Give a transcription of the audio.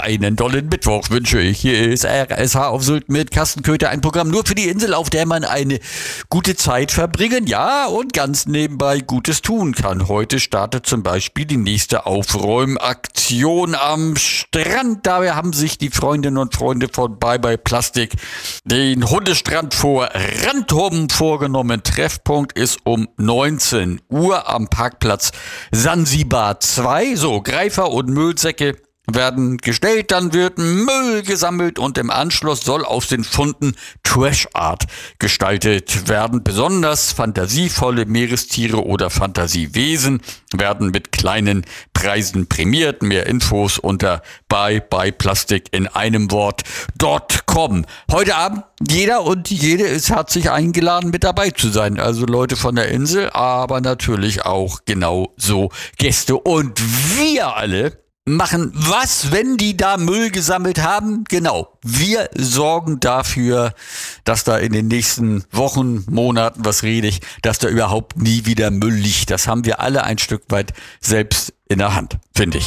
einen tollen Mittwoch wünsche ich. Hier ist RSH auf Sylt mit Carsten Köther, ein Programm nur für die Insel, auf der man eine gute Zeit verbringen, ja, und ganz nebenbei Gutes tun kann. Heute startet zum Beispiel die nächste Aufräumaktion am Strand. Dabei haben sich die Freundinnen und Freunde von Bye Bye Plastik den Hundestrand vor Rantum vorgenommen. Treffpunkt ist um 19 Uhr am Parkplatz Sansibar 2. So, Greifer und Müllsäcke werden gestellt, dann wird Müll gesammelt und im Anschluss soll aus den Funden Trash Art gestaltet werden. Besonders fantasievolle Meerestiere oder Fantasiewesen werden mit kleinen Preisen prämiert. Mehr Infos unter byebyeplastik in einem Wort.com. Heute Abend jeder und jede ist herzlich eingeladen, mit dabei zu sein. Also Leute von der Insel, aber natürlich auch genauso Gäste. Und wir alle machen was, wenn die da Müll gesammelt haben? Genau, wir sorgen dafür, dass da in den nächsten Wochen, Monaten, was rede ich, dass da überhaupt nie wieder Müll liegt. Das haben wir alle ein Stück weit selbst in der Hand, finde ich.